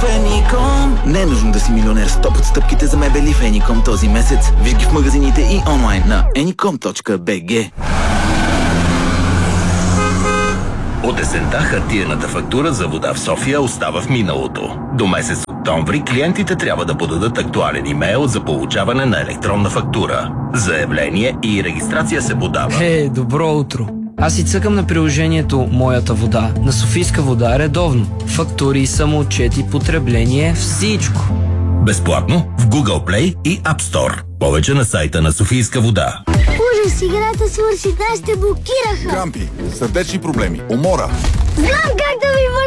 Еником. Не е нужно да си милионер. 100 отстъпките за мебели в Еником този месец. Виж ги в магазините и онлайн на enicom.bg. От есента хартиената фактура за вода в София остава в миналото. До месец октомври клиентите трябва да подадат актуален имейл за получаване на електронна фактура. Заявление и регистрация се подава. Добро утро! Аз си цъкам на приложението Моята вода на Софийска вода редовно. Фактури, самоотчети, потребление, всичко. Безплатно в Google Play и App Store. Повече на сайта на Софийска вода. Ужас, играта свърши, днес те блокираха. Крампи, сърдечни проблеми, умора. Знам как да ви